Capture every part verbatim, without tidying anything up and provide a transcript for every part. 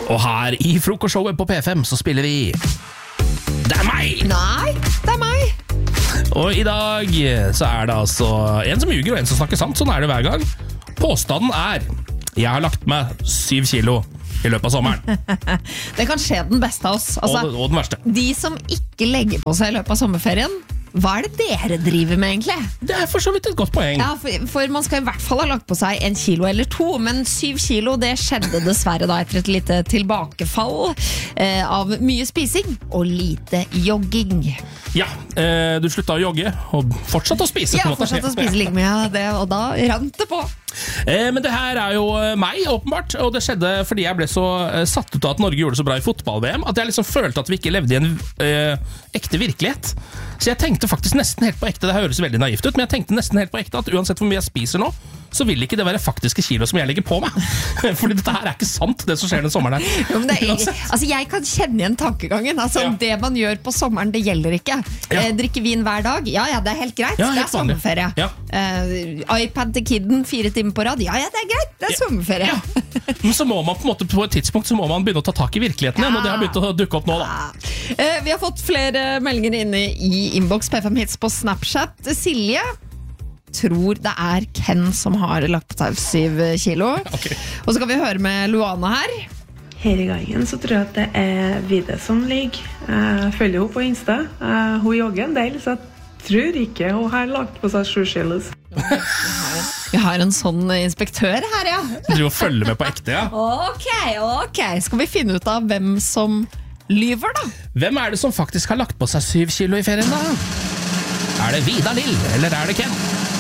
Og her i frokostshowet på P fem så spiller vi Det er meg! Nei, det er meg. Og i dag så er det altså en som ljuger og en som snakker sant. Sånn er det hver gang. Påstanden er jeg har lagt meg syv kilo i løpet av sommeren. Det kan skje den beste av oss. Altså, og, og den verste. De som ikke legger på seg i løpet av sommerferien, hva er det dere driver med egentlig? Det er for så vidt et godt poeng. Ja, for, for man skal i hvert fall ha lagt på seg en kilo eller to, men syv kilo det skjedde dessverre da etter et lite tilbakefall eh, av mye spising og lite jogging. Ja, eh, du sluttet å jogge og fortsatte å spise. Ja, på en måte. fortsatte å spise like mye, det, og da rant det på. Eh, men det her er jo meg, åpenbart, og det skjedde fordi jeg ble så eh, satt ut av at Norge gjorde det så bra i fotball-V M, at jeg liksom følte at vi ikke levde i en eh, ekte virkelighet. Så jeg tenkte faktisk nesten helt på ekte, det høres veldig naivt ut, men jeg tenkte nesten helt på ekte at uansett hvor mye jeg spiser nå, så vil ikke det være faktiske kilo som jeg legger på meg. Fordi dette her er ikke sant, det som skjer den sommeren her. Jo, men det er, altså jeg kan kjenne igjen tankegangen. Altså, Ja. Det man gjør på sommeren, det gjelder ikke. Ja. Eh, drikke vin hver dag, ja ja, det er helt greit. Ja, det er helt vanlig. sommerferie. Ja. Eh, iPad til kidden fire timer på rad, ja ja, det er greit. Det er Ja. sommerferie. Ja. Men så må man på en måte på et tidspunkt så må man begynne å ta tak i virkeligheten igjen, og det har begynt å dukke opp nå da. Eh, vi har fått flere meldinger inne i Inbox P fem Hits på Snapchat. Silje tror det er Ken som har lagt på seg syv kilo. Ok. Og så kan vi høre med Luana her. Her i gangen så tror jeg at det er Vide som ligger. Jeg følger henne på Insta. Eh, Hun jogger en del, så jeg tror ikke hun har lagt på seg sju kilos. Vi har en sånn inspektør her, ja. Du driver og følger med på ekte, ja. Ok, ok. Skal vi finne ut av hvem som lyver, da? Hvem er det som faktisk har lagt på seg syv kilo i ferien da? Er det Vidar Lill, eller er det Ken?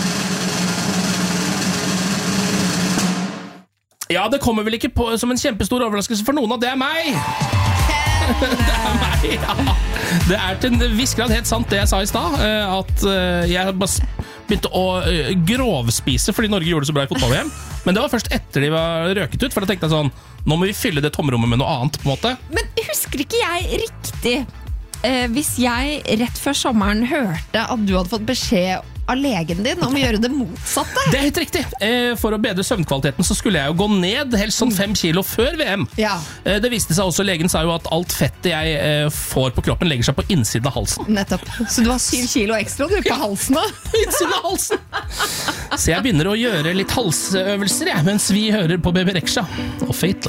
Ja, det kommer vel ikke på som en kjempestor overraskelse for noen, og det er meg! Det er meg, ja. Det er til en viss grad helt sant det jeg sa i stad, eh, at eh, jeg bare begynte å eh, grovspise fordi Norge gjorde det så bra i fotball-V M. Men det var først etter de var røket ut, for da tenkte jeg sånn, nå må vi fylle det tomrommet med noe annet, på en måte. Men husker ikke jeg riktig eh, hvis jeg rett før sommeren hørte at du hadde fått beskjed av legen din om å gjøre det motsatte? Det er helt riktig. Eh, For å bedre søvnkvaliteten så skulle jeg jo gå ned helst sånn fem kilo før V M. Ja. Eh, Det viste seg også, legen sa jo at alt fettet jeg eh, får på kroppen legger seg på innsiden av halsen. Nettopp. Så du har syv kilo ekstra du på halsen da? Innsiden av halsen! Så jeg begynner å gjøre litt halsøvelser jeg, mens vi hører på Baby Rexha og Faithless.